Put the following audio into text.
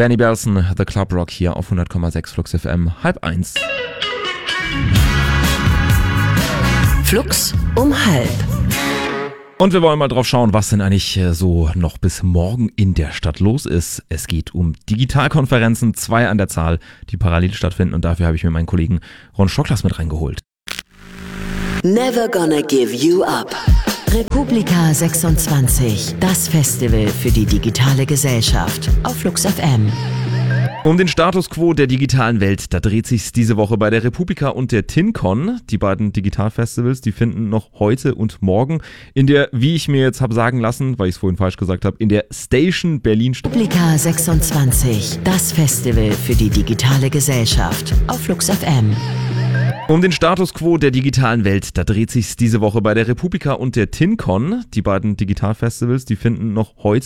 Benny Belson, The Club Rock hier auf 100,6 Flux FM, 12:30. Flux um 12:30. Und wir wollen mal drauf schauen, was denn eigentlich so noch bis morgen in der Stadt los ist. Es geht um Digitalkonferenzen, 2 an der Zahl, die parallel stattfinden. Und dafür habe ich mir meinen Kollegen Ron Stocklas mit reingeholt. Never gonna give you up. Republika 26, das Festival für die digitale Gesellschaft auf Flux FM. Um den Status quo der digitalen Welt, da dreht sich's diese Woche bei der Republika und der TinCon. Die beiden Digitalfestivals, die finden noch heute und morgen in der, wie ich mir jetzt habe sagen lassen, weil ich es vorhin falsch gesagt habe, in der Station Berlin statt. Republika 26, das Festival für die digitale Gesellschaft auf Flux FM. Um den Status quo der digitalen Welt, da dreht sich's diese Woche bei der Republika und der TinCon. Die beiden Digitalfestivals, die finden noch heute